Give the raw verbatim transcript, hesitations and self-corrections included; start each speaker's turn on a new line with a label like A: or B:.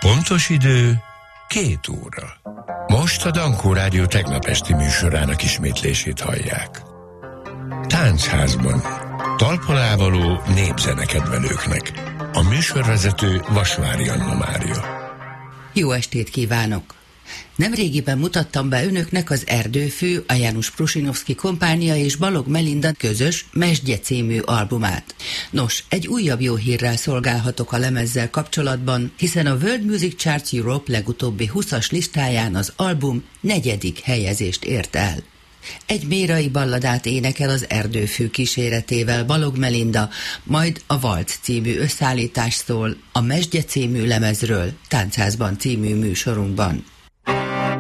A: Pontos idő két óra. Most a Dankó Rádió tegnap esti műsorának ismétlését hallják. Táncházban. Talpalávaló népzenekedvelőknek. A műsorvezető Vasvári Anna Mária.
B: Jó estét kívánok! Nemrégiben mutattam be önöknek az Erdőfű, a János Prusinovszky kompánia és Balogh Melinda közös Mesdje című albumát. Nos, egy újabb jó hírrel szolgálhatok a lemezzel kapcsolatban, hiszen a World Music Charts Europe legutóbbi húszas listáján az album negyedik helyezést ért el. Egy mérai balladát énekel az Erdőfű kíséretével Balogh Melinda, majd a Valc című összeállítás szól a Mesdje című lemezről Táncházban című műsorunkban.